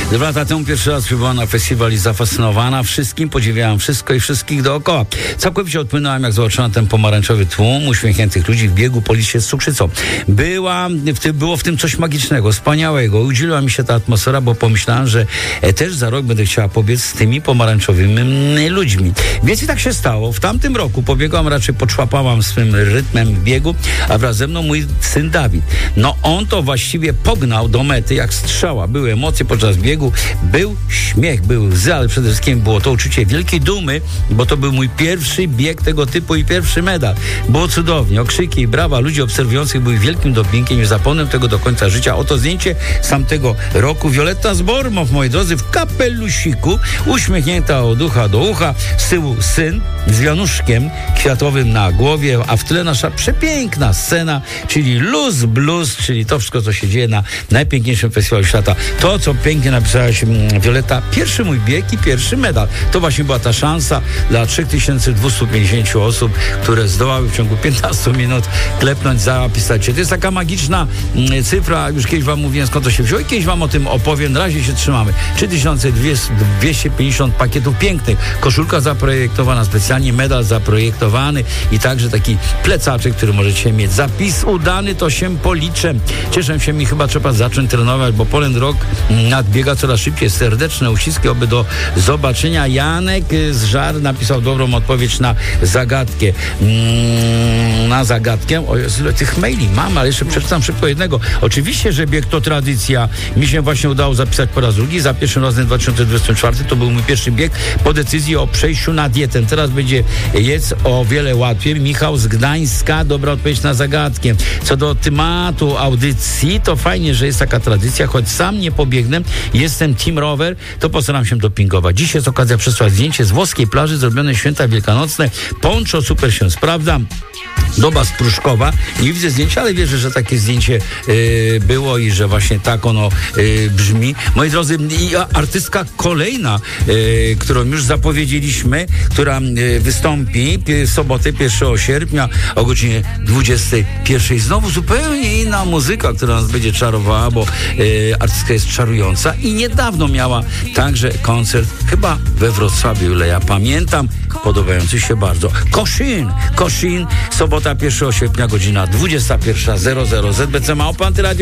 2 lata temu pierwszy raz przybyłam na festiwal i zafascynowana wszystkim, podziwiałam wszystko i wszystkich dookoła. Całkowicie odpłynąłem, jak zobaczyłam ten pomarańczowy tłum uśmiechniętych ludzi w biegu po liście z cukrzycą. Było w tym coś magicznego, wspaniałego. Udzieliła mi się ta atmosfera, bo pomyślałam, że też za rok będę chciała pobiec z tymi pomarańczowymi ludźmi. Więc i tak się stało. W tamtym roku pobiegłam, raczej podszłapałam swym rytmem w biegu, a wraz ze mną mój syn Dawid. No on to właściwie pognał do mety jak strzała. Były emocje podczas biegu, był śmiech, były łzy, ale przede wszystkim było to uczucie wielkiej dumy, bo to był mój pierwszy bieg tego typu i pierwszy medal. Było cudownie. Okrzyki i brawa ludzi obserwujących były wielkim dopinkiem. Nie zapomnę tego do końca życia. Oto zdjęcie z tamtego roku. Wioletta z Bormow, moi drodzy, w kapelusiku, uśmiechnięta od ucha do ucha. Z tyłu syn z wianuszkiem kwiatowym na głowie, a w tle nasza przepiękna scena, czyli Luz Blues, czyli to wszystko, co się dzieje na najpiękniejszym festiwalu świata. To, co pięknie napisałaś, Wioletta, pierwszy mój bieg i pierwszy medal. To właśnie była ta szansa dla 3250 osób, które zdołały w ciągu 15 minut klepnąć, zapisać się. To jest taka magiczna cyfra, już kiedyś wam mówiłem, skąd to się wzięło i kiedyś wam o tym opowiem. Na razie się trzymamy. 3250 pakietów pięknych. Koszulka zaprojektowana specjalnie, medal zaprojektowany i także taki plecaczek, który możecie mieć. Zapis udany, to się policzę. Cieszę się, mi chyba trzeba zacząć trenować, bo Poland Rock nadbiega coraz szybciej. Serdeczne uściski, oby do zobaczenia. Janek z Żar napisał dobrą odpowiedź na zagadkę. Na zagadkę. O Jezu, ile tych maili mam, ale jeszcze przeczytam szybko jednego. Oczywiście, że bieg to tradycja. Mi się właśnie udało zapisać po raz drugi. Za pierwszym razem w 2024 to był mój pierwszy bieg po decyzji o przejściu na dietę. Teraz będzie jedz o wiele łatwiej. Michał z Gdańska, dobra odpowiedź na zagadkę. Co do tematu audycji, to fajnie, że jest taka tradycja, choć sam nie pobiegnę, jestem Team Rower, to postaram się dopingować. Dziś jest okazja przesłać zdjęcie z włoskiej plaży, zrobione święta wielkanocne. Poncho super się sprawdza. Doba z Pruszkowa. Nie widzę zdjęcia, ale wierzę, że takie zdjęcie było i że właśnie tak ono brzmi. Moi drodzy, i artystka kolejna, którą już zapowiedzieliśmy, która wystąpi w sobotę 1 sierpnia o godzinie 21. Znowu zupełnie inna muzyka, która nas będzie czarowała, bo artystka jest czarująca i niedawno miała także koncert, chyba we Wrocławiu, ile ja pamiętam, podobający się bardzo. Koszyn, sobota 1 sierpnia, godzina 21:00. ZBC Małpa Antyradio.